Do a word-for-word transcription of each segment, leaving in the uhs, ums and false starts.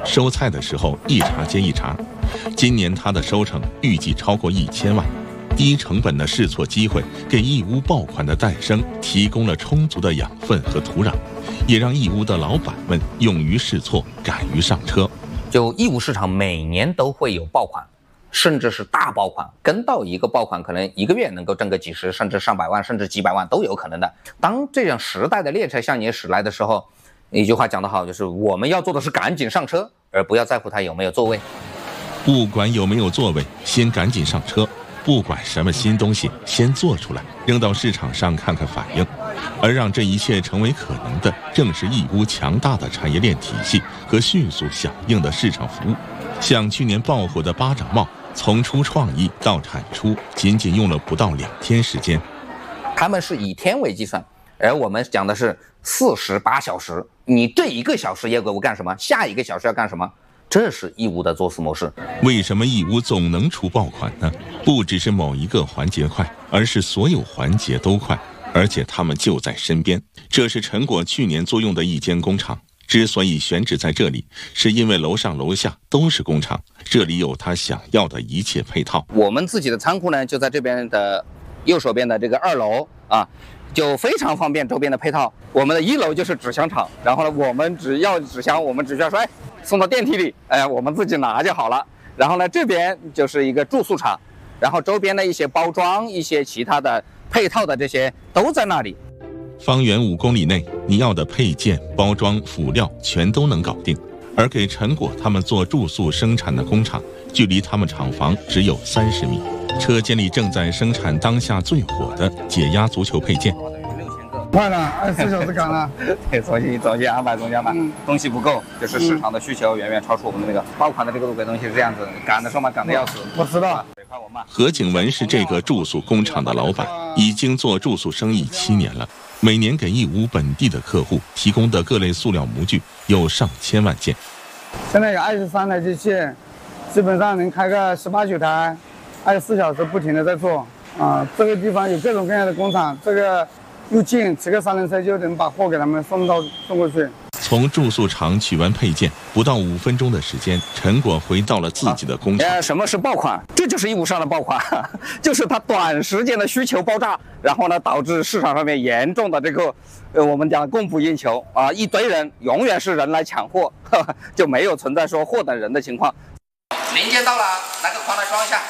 收菜的时候一茬接一茬。今年它的收成预计超过一千万。低成本的试错机会，给义乌爆款的诞生提供了充足的养分和土壤，也让义乌的老板们勇于试错，敢于上车。 就义乌市场每年都会有爆款，甚至是大爆款，跟到一个爆款可能一个月能够挣个几十甚至上百万甚至几百万都有可能的。当这样时代的列车向你驶来的时候，一句话讲得好，就是我们要做的是赶紧上车，而不要在乎它有没有座位。 不管有没有座位，先赶紧上车，不管什么新东西，先做出来，扔到市场上看看反应。而让这一切成为可能的，正是义乌强大的产业链体系和迅速响应的市场服务。像去年爆火的八掌帽，从出创意到产出，仅仅用了不到两天时间。 他们是以天为计算，而我们讲的是四十八小时。你这一个小时要给我干什么？下一个小时要干什么？这是义乌的做事模式。 为什么义乌总能出爆款呢？不只是某一个环节快，而是所有环节都快，而且他们就在身边。这是陈果去年租用的一间工厂，之所以选址在这里，是因为楼上楼下都是工厂，这里有他想要的一切配套。 我们自己的仓库呢，就在这边的右手边的这个二楼啊，就非常方便周边的配套。我们的一楼就是纸箱厂，然后呢，我们只要纸箱，我们只需要说，哎，送到电梯里，哎，我们自己拿就好了。然后呢，这边就是一个住宿厂，然后周边的一些包装、一些其他的配套的这些都在那里。 方圆五公里内，你要的配件、包装、辅料全都能搞定。而给陈果他们做住宿生产的工厂，距离他们厂房只有三十米。车间里正在生产当下最火的解压足球配件。 快了，二十四小时赶了。 对，重新重新安排，重新安排。嗯、东西不够，就是市场的需求远远超出我们的那个爆款的这个路轨东西是这样子，赶的时候嘛，赶的要死。 我知道。 何景文是这个住宿工厂的老板，已经做住宿生意七年了。每年给义乌本地的客户提供的各类塑料模具有上千万件。 现在有二十三台机器，基本上能开个十八九台，二十四小时不停的在做。啊，这个地方有各种各样的工厂，这个又近，骑个三轮车就能把货给他们送到送过去。 从住宿厂取完配件，不到五分钟的时间，陈果回到了自己的工厂。 呃，什么是爆款？这就是义乌上的爆款，就是它短时间的需求爆炸，然后呢，导致市场上面严重的这个，呃，我们讲供不应求啊，一堆人，永远是人来抢货，呵呵，就没有存在说货等人的情况。零件到了，拿个筐来装一下。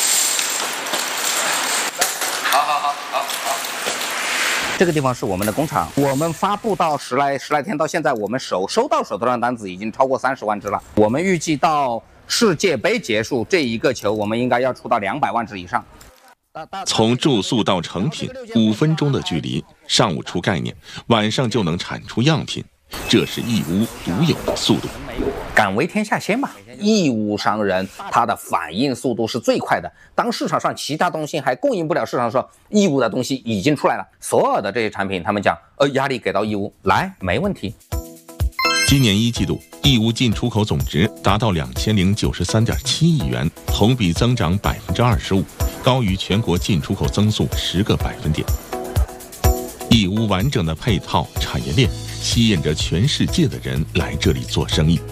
好好好好好。这个地方是我们的工厂，我们发布到十来十来天，到现在我们手收到手头上的单子已经超过三十万只了。我们预计到世界杯结束，这一个球我们应该要出到两百万只以上。 从住宿到成品，五分钟的距离，上午出概念，晚上就能产出样品，这是义乌独有的速度。 敢为天下先吧，义乌商人他的反应速度是最快的。当市场上其他东西还供应不了市场的时候，义乌的东西已经出来了。所有的这些产品，他们讲，呃，压力给到义乌来，没问题。 今年一季度，义乌进出口总值达到两千零九十三点七亿元，同比增长百分之二十五，高于全国进出口增速十个百分点。义乌完整的配套产业链吸引着全世界的人来这里做生意。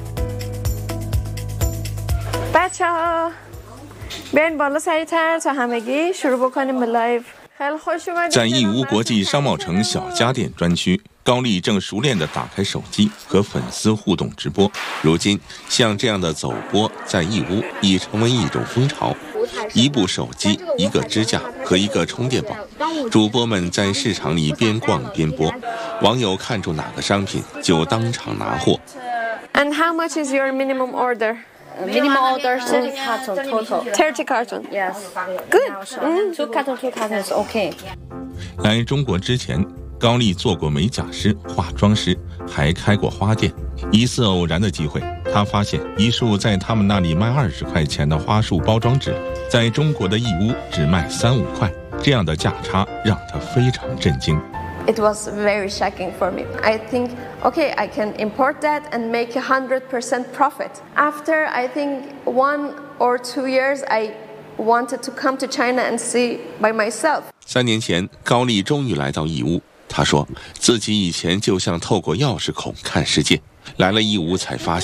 بچه‌ها بیاین بالا سریع‌تر تا همگی شروع بکنیم به لایو. خیلی خوش اومدید. 在义乌国际商贸城小家电专区，高丽正熟练地打开手机和粉丝互动直播。如今，像这样的走播在义乌已成为一种风潮。一部手机、一个支架和一个充电宝，主播们在市场里边逛边播，网友看中哪个商品就当场拿货。 And how much is your minimum order? Minimum order thirty carton total. thirty carton. Yes. Good. Mm. Two carton, two carton is okay. 来中国之前，高丽做过美甲师、化妆师，还开过花店。一次偶然的机会，他发现一束在他们那里卖二十块钱的花束包装纸，在中国的义乌只卖三五块，这样的价差让他非常震惊。 It was very shocking for me. I think, okay, I can import that and make a hundred percent profit. After I think one or two years, I wanted to come to China and see by myself. 三年前，高丽终于来到义乌。他说，自己以前就像透过钥匙孔看世界，来了义乌才发现。